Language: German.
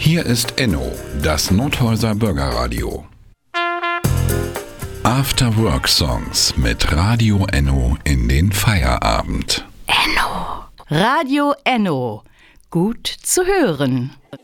Hier ist Enno, das Nothäuser Bürgerradio. After Work Songs mit Radio Enno in den Feierabend. Enno. Radio Enno. Gut zu hören.